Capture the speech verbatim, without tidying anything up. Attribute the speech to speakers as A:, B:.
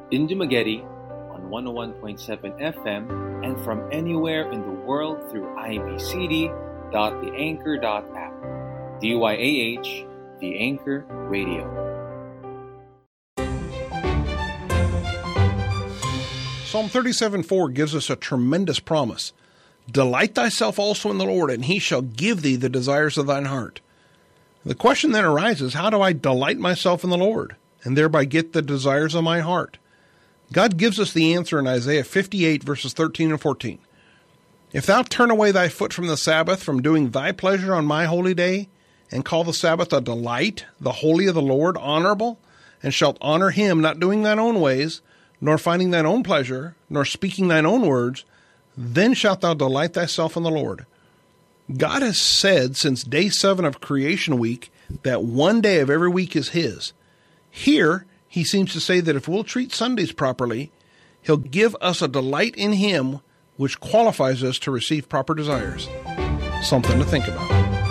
A: in Dumaguete on one oh one point seven F M and from anywhere in the world through i b c d dot the anchor dot app. D Y A H, The Anchor Radio.
B: Psalm thirty-seven four gives us a tremendous promise. Delight thyself also in the Lord, and he shall give thee the desires of thine heart. The question then arises, how do I delight myself in the Lord, and thereby get the desires of my heart? God gives us the answer in Isaiah fifty-eight, verses thirteen and fourteen. If thou turn away thy foot from the Sabbath, from doing thy pleasure on my holy day, and call the Sabbath a delight, the holy of the Lord honorable, and shalt honor him, not doing thine own ways, nor finding thine own pleasure, nor speaking thine own words, then shalt thou delight thyself in the Lord. God has said since day seven of creation week that one day of every week is his. Here, he seems to say that if we'll treat Sundays properly, he'll give us a delight in him which qualifies us to receive proper desires. Something to think about.